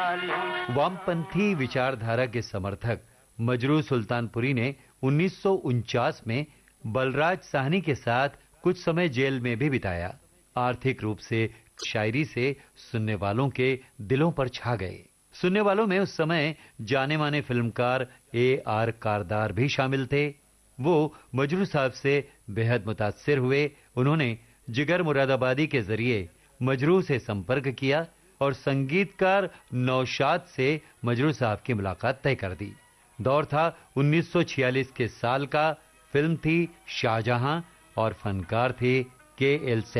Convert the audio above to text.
वामपंथी विचारधारा के समर्थक मजरू सुल्तानपुरी ने 1949 में बलराज साहनी के साथ कुछ समय जेल में भी बिताया। आर्थिक रूप से शायरी से सुनने वालों के दिलों पर छा गए। सुनने वालों में उस समय जाने माने फिल्मकार A.R. कारदार भी शामिल थे। वो मजरू साहब से बेहद मुतासिर हुए। उन्होंने जिगर मुरादाबादी के जरिए मजरू से संपर्क किया और संगीतकार नौशाद से मजरू साहब की मुलाकात तय कर दी। दौर था 1946 के साल का। फिल्म थी शाहजहां और फनकार थे K.L.